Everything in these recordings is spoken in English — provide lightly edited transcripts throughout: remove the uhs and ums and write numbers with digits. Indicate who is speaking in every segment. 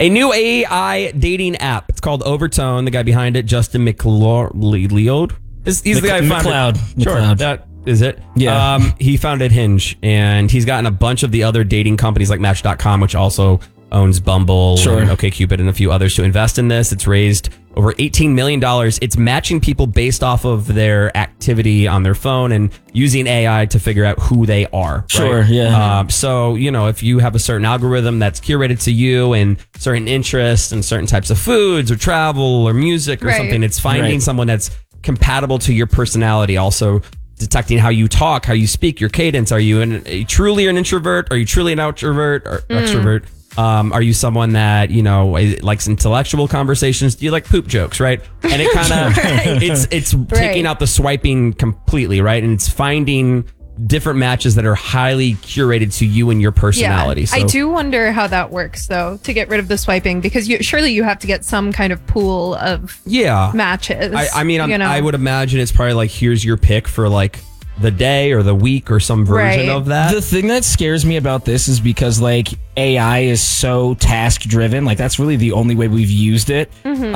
Speaker 1: A new AI dating app. It's called Overtone. The guy behind it, Justin McLeod. He's the guy who founded it. Sure, that is it.
Speaker 2: Yeah.
Speaker 1: He founded Hinge, and he's gotten a bunch of the other dating companies like Match.com, which also owns Bumble, and OkCupid, and a few others to invest in this. It's raised over $18 million. It's matching people based off of their activity on their phone and using AI to figure out who they are.
Speaker 2: Sure,
Speaker 1: right?
Speaker 2: yeah.
Speaker 1: So, if you have a certain algorithm that's curated to you and certain interests and certain types of foods or travel or music or something, it's finding someone that's compatible to your personality. Also detecting how you talk, how you speak, your cadence. Are you truly an introvert? Are you truly an outrovert or extrovert? Are you someone that, likes intellectual conversations? Do you like poop jokes, right? And it kind of, it's taking out the swiping completely, right? And it's finding different matches that are highly curated to you and your personality.
Speaker 3: Yeah.
Speaker 1: So,
Speaker 3: I do wonder how that works, though, to get rid of the swiping, because surely you have to get some kind of pool of matches.
Speaker 1: I would imagine it's probably like, here's your pick for like the day or the week or some version of that.
Speaker 2: The thing that scares me about this is because like AI is so task driven, like that's really the only way we've used it,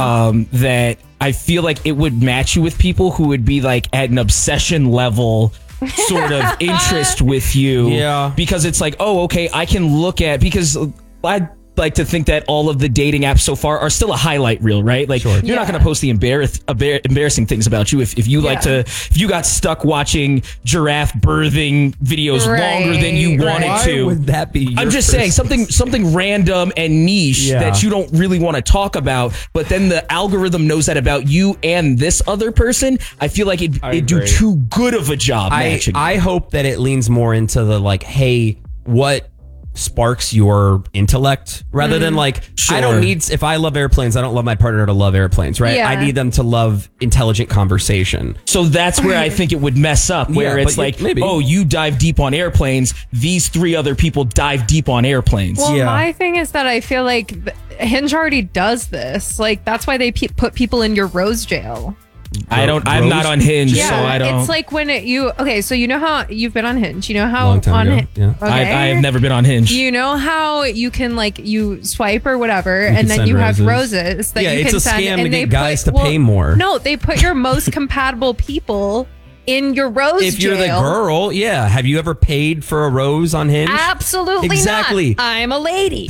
Speaker 2: that I feel like it would match you with people who would be like at an obsession level sort of interest with you. Yeah. Because it's like, oh, okay, I can look at, because I like to think that all of the dating apps so far are still a highlight reel, right? Like you're not going to post the embarrassing things about you if you like to, if you got stuck watching giraffe birthing videos longer than you wanted to.
Speaker 1: Why would that be?
Speaker 2: I'm just saying something random and niche that you don't really want to talk about, but then the algorithm knows that about you and this other person. I feel like it'd do too good of a job matching.
Speaker 1: I hope that it leans more into the like, hey, what sparks your intellect rather than like, I don't need, if I love airplanes, I don't love my partner to love airplanes, right? I need them to love intelligent conversation.
Speaker 2: So that's where I think it would mess up, where it's like, oh, you dive deep on airplanes, these three other people dive deep on airplanes.
Speaker 3: Well, my thing is that I feel like Hinge already does this. Like, that's why they put people in your rose jail.
Speaker 2: I'm not on Hinge, so I don't.
Speaker 3: It's like when so you know how you've been on Hinge. You know how
Speaker 1: Long time ago,
Speaker 2: I have never been on Hinge.
Speaker 3: You know how you can like you swipe or whatever, and then you have roses that you can send.
Speaker 1: It's a scam
Speaker 3: and
Speaker 1: to
Speaker 3: they
Speaker 1: get guys to pay more.
Speaker 3: No, they put your most compatible people in your rose jail.
Speaker 1: If you're the girl, have you ever paid for a rose on Hinge?
Speaker 3: Absolutely
Speaker 1: exactly.
Speaker 3: not. I'm a lady.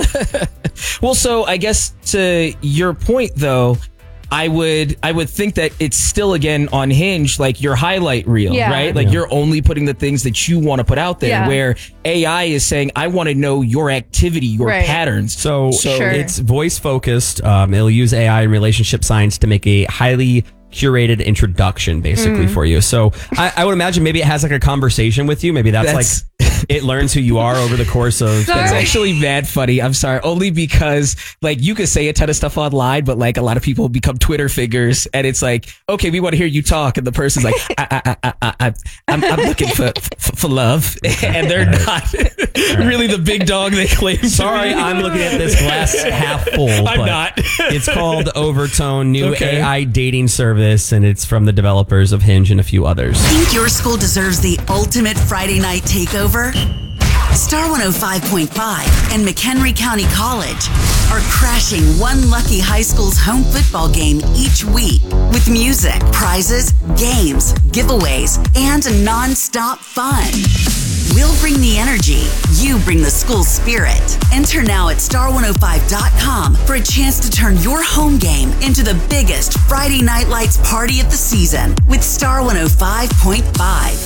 Speaker 2: Well, so I guess to your point though, I would think that it's still, again, on Hinge, like your highlight reel, right? Like you're only putting the things that you want to put out there, where AI is saying, I want to know your activity, your patterns.
Speaker 1: So it's voice focused. It'll use AI and relationship science to make a highly curated introduction basically for you. So I would imagine maybe it has like a conversation with you. Maybe that's like it learns who you are over the course of.
Speaker 2: That's actually mad funny. I'm sorry. Only because like you could say a ton of stuff online, but like a lot of people become Twitter figures and it's like, okay, we want to hear you talk. And the person's like, I'm looking for love. And they're not really the big dog they claim.
Speaker 1: Sorry, I'm looking at this glass half full.
Speaker 2: I'm not.
Speaker 1: It's called Overtone, new AI dating service, and it's from the developers of Hinge and a few others.
Speaker 4: Think your school deserves the ultimate Friday night takeover? Star 105.5 and McHenry County College are crashing one lucky high school's home football game each week with music, prizes, games, giveaways, and non-stop fun. We'll bring the energy. You bring the school spirit. Enter now at star105.com for a chance to turn your home game into the biggest Friday Night Lights party of the season with Star 105.5.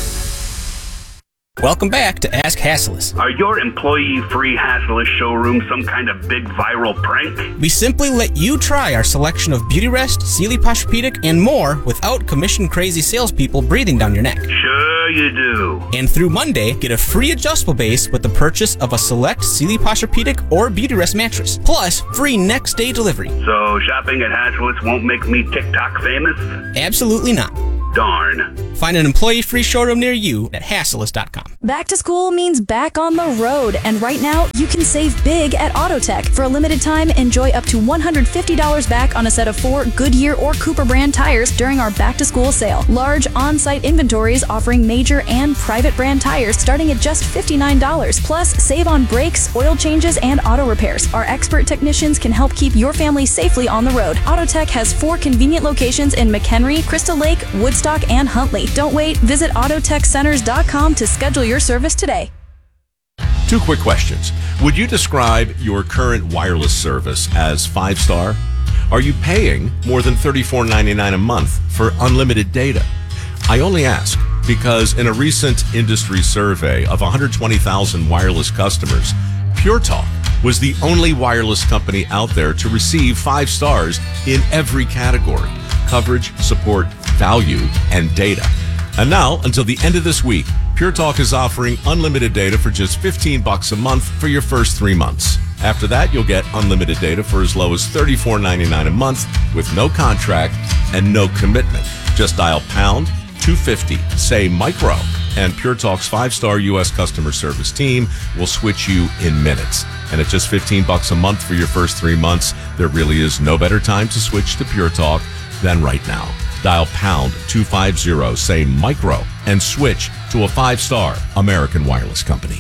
Speaker 5: Welcome back to Ask Hassleus.
Speaker 6: Are your employee-free Hassleus showrooms some kind of big viral prank?
Speaker 5: We simply let you try our selection of Beautyrest, Sealy Posturepedic, and more without commission-crazy salespeople breathing down your neck.
Speaker 6: Sure you do.
Speaker 5: And through Monday, get a free adjustable base with the purchase of a select Sealy Posturepedic or Beautyrest mattress, plus free next-day delivery.
Speaker 6: So shopping at Hassleus won't make me TikTok famous?
Speaker 5: Absolutely not.
Speaker 6: Darn.
Speaker 5: Find an employee-free showroom near you at Hasselus.com.
Speaker 7: Back to school means back on the road, and right now you can save big at AutoTech. For a limited time, enjoy up to $150 back on a set of 4 Goodyear or Cooper brand tires during our back to school sale. Large on-site inventories offering major and private brand tires starting at just $59. Plus, save on brakes, oil changes, and auto repairs. Our expert technicians can help keep your family safely on the road. AutoTech has 4 convenient locations in McHenry, Crystal Lake, Woodstock, and Huntley. Don't wait. Visit AutoTechCenters.com to schedule your service today.
Speaker 8: 2 quick questions. Would you describe your current wireless service as 5-star? Are you paying more than $34.99 a month for unlimited data? I only ask because in a recent industry survey of 120,000 wireless customers, Pure Talk was the only wireless company out there to receive 5 stars in every category: coverage, support, value, and data. And now, until the end of this week, Pure Talk is offering unlimited data for just $15 a month for your first 3 months. After that, you'll get unlimited data for as low as $34.99 a month with no contract and no commitment. Just dial pound 250, say micro, and Pure Talk's 5-star U.S. customer service team will switch you in minutes. And at just $15 a month for your first 3 months, there really is no better time to switch to Pure Talk than right now. Dial pound 250, say micro, and switch to a 5-star American wireless company.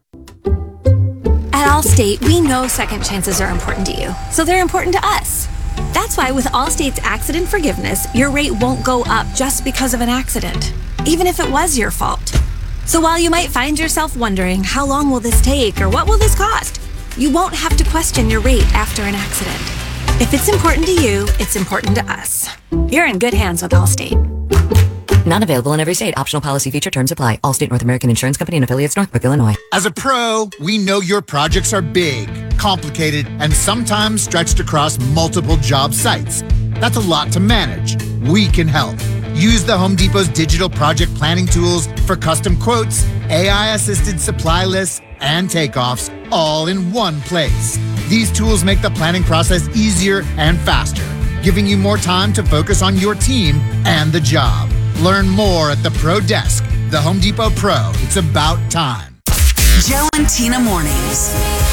Speaker 9: At Allstate, we know second chances are important to you, so they're important to us. That's why with Allstate's accident forgiveness, your rate won't go up just because of an accident, even if it was your fault. So while you might find yourself wondering, how long will this take or what will this cost? You won't have to question your rate after an accident. If it's important to you, it's important to us. You're in good hands with Allstate.
Speaker 10: Not available in every state. Optional policy feature terms apply. Allstate North American Insurance Company and affiliates, Northbrook, Illinois.
Speaker 11: As a pro, we know your projects are big, complicated, and sometimes stretched across multiple job sites. That's a lot to manage. We can help. Use the Home Depot's digital project planning tools for custom quotes, AI-assisted supply lists, and takeoffs all in one place. These tools make the planning process easier and faster, giving you more time to focus on your team and the job. Learn more at the Pro Desk. The Home Depot Pro. It's about time.
Speaker 4: Joe and Tina Mornings.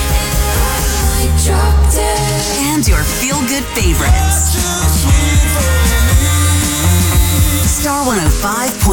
Speaker 4: And your feel-good favorites. Star 105.5.